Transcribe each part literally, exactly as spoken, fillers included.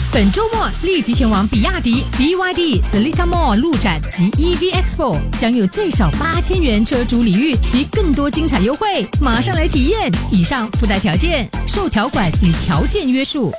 本周末立即前往比亚迪 B Y D Seletar Mall 路展及 E V Expo， 享有最少八千元车主礼遇及更多精彩优惠，马上来体验！以上附带条件受条款与条件约束。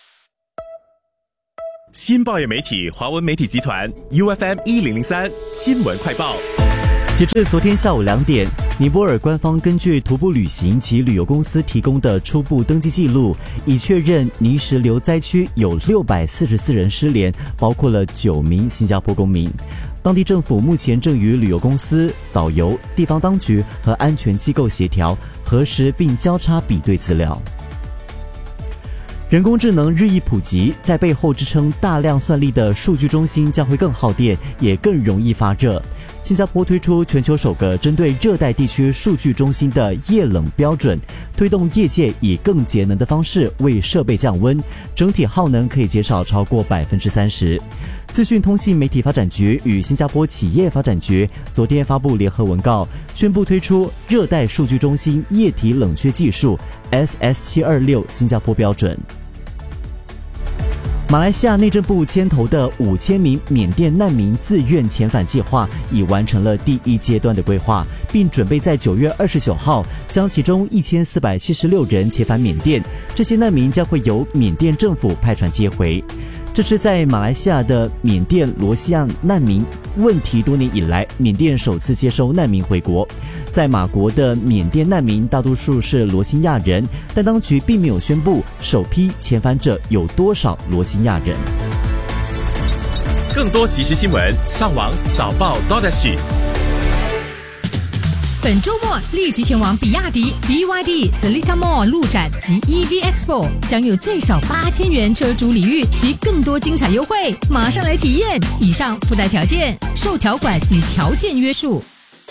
新报业媒体华文媒体集团 U F M 一零零三新闻快报。 截至昨天下午两点，尼泊尔官方根据徒步旅行及旅游公司提供的初步登记记录，已确认泥石流灾区有六百四十四人失联，包括了九名新加坡公民。当地政府目前正与旅游公司、导游、地方当局和安全机构协调，核实并交叉比对资料。人工智能日益普及，在背后支撑大量算力的数据中心将会更耗电，也更容易发热。新加坡推出全球首个针对热带地区数据中心的液冷标准，推动业界以更节能的方式为设备降温，整体耗能可以减少超过百分之三十。资讯通信媒体发展局与新加坡企业发展局昨天发布联合文告，宣布推出热带数据中心液体冷却技术 S S 七二六 新加坡标准。马来西亚内政部牵头的五千名缅甸难民自愿遣返计划已完成了第一阶段的规划，并准备在九月二十九号将其中一千四百七十六人遣返缅甸，这些难民将会由缅甸政府派船接回。这是在马来西亚的缅甸罗西亚难民问题多年以来，缅甸首次接收难民回国。在马国的缅甸难民大多数是罗兴亚人，但当局并没有宣布首批遣返者有多少罗兴亚人。 更多即时新闻，上网早报 .sg。 本周末立即前往比亚迪 B Y D Seletar Mall 路展及 E V Expo， 享有最少八千元车主礼遇及更多精彩优惠，马上来体验！以上附带条件受条款与条件约束。